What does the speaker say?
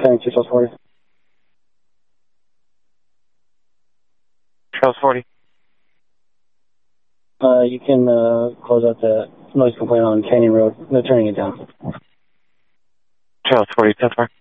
turning to Charles 40. Charles 40. You can close out the noise complaint on Canyon Road. They're turning it down. Charles 40, 10 4.